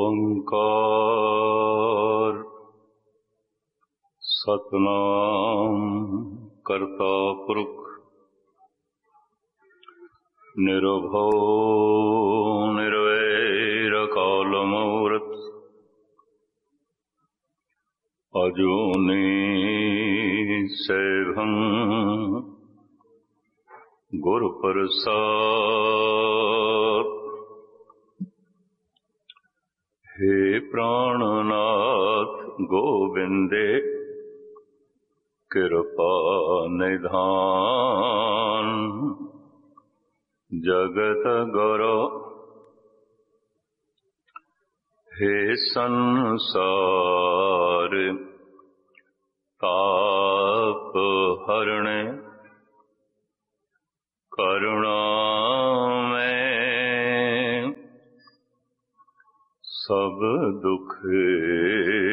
ਓੰਕਾਰ ਸਤਿਨਾਮ ਕਰਤਾ ਪੁਰਖ ਨਿਰਭਉ ਨਿਰਵੈਰ ਅਕਾਲ ਮੂਰਤਿ ਅਜੂਨੀ ਸੈਭੰ ਗੁਰ ਪ੍ਰਸਾਦਿ। हे प्राणनाथ गोविंदे कृपा निधान, जगत गुरु हे संसार ताप हरणे करुणा सब दुख